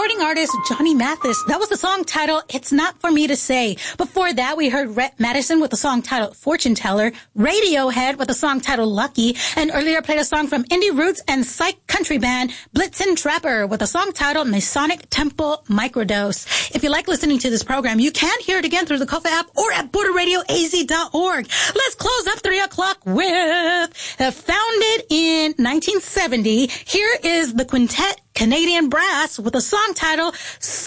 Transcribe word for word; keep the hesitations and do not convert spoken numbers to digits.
recording artist Johnny Mathis. That was the song titled It's Not For Me To Say. Before that, we heard Rhett Madison with the song titled Fortune Teller, Radiohead with the song titled Lucky, and earlier played a song from indie roots and psych country band Blitzen Trapper with a song titled Masonic Temple Microdose. If you like listening to this program, you can hear it again through the Kofa app or at border radio a z dot org. Let's close up three o'clock with uh, founded in nineteen seventy. Here is the Quintet Canadian Brass with a song titled